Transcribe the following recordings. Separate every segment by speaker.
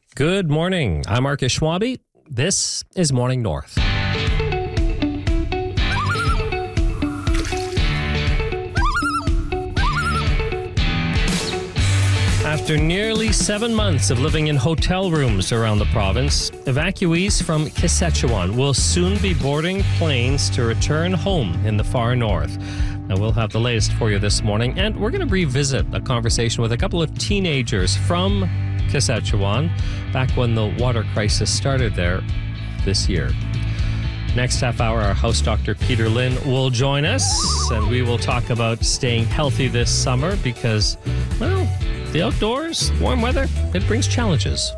Speaker 1: Good morning. I'm Marcus Schwabe. This is Morning North. After nearly 7 months of living in hotel rooms around the province, evacuees from Saskatchewan will soon be boarding planes to return home in the far north. Now, we'll have the latest for you this morning, and we're going to revisit a conversation with a couple of teenagers from Saskatchewan back when the water crisis started there this year. Next half hour, our house doctor Peter Lynn will join us, and we will talk about staying healthy this summer because, well, the outdoors, warm weather, it brings challenges.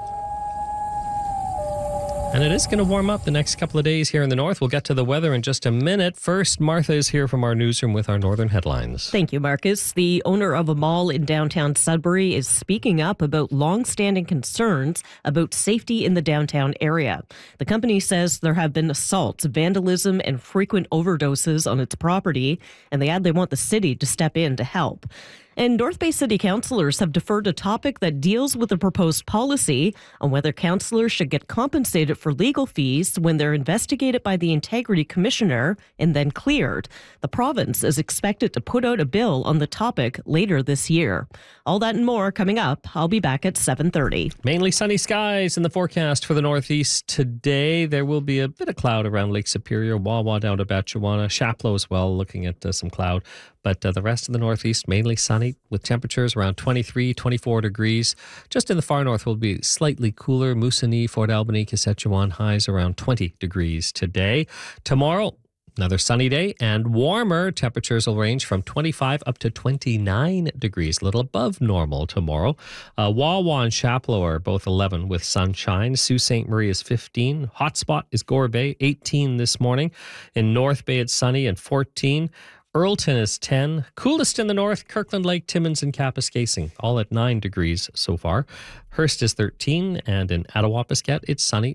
Speaker 1: And it is going to warm up the next couple of days here in the north. We'll get to the weather in just a minute. First, Martha is here from our newsroom with our northern headlines.
Speaker 2: Thank you, Marcus. The owner of a mall in downtown Sudbury is speaking up about long-standing concerns about safety in the downtown area. The company says there have been assaults, vandalism, and frequent overdoses on its property, and they add they want the city to step in to help. And North Bay City councillors have deferred a topic that deals with a proposed policy on whether councillors should get compensated for legal fees when they're investigated by the Integrity Commissioner and then cleared. The province is expected to put out a bill on the topic later this year. All that and more coming up. I'll be back at 7:30.
Speaker 1: Mainly sunny skies in the forecast for the northeast today. There will be a bit of cloud around Lake Superior, Wawa down to Batchewana, Chapleau as well, looking at some cloud. But the rest of the northeast, mainly sunny with temperatures around 23, 24 degrees. Just in the far north will be slightly cooler. Moosonee, Fort Albany, Saskatchewan, highs around 20 degrees today. Tomorrow, another sunny day and warmer. Temperatures will range from 25 up to 29 degrees, a little above normal tomorrow. Wawa and Chapleau are both 11 with sunshine. Sault Ste. Marie is 15. Hotspot is Gore Bay, 18 this morning. In North Bay, it's sunny and 14. Earlton is 10. Coolest in the north, Kirkland Lake, Timmins, and Kapuskasing, all at 9 degrees so far. Hearst is 13, and in Attawapiskat, it's sunny